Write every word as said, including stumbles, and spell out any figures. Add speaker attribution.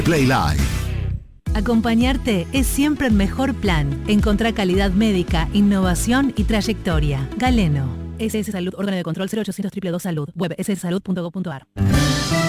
Speaker 1: Play Live.
Speaker 2: Acompañarte es siempre el mejor plan. Encontrá calidad médica, innovación y trayectoria. Galeno. S S Salud, órgano de control cero ochocientos dos dos dos Salud. Web ss salud punto gov punto ar.